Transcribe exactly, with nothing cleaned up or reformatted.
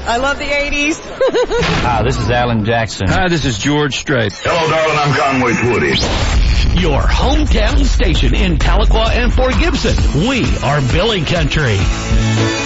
I love the eighties. Hi, this is Alan Jackson. Hi, this is George Strait. Hello, darling, I'm Conway Twitty. Your hometown station in Tahlequah and Fort Gibson. We are Billy Country.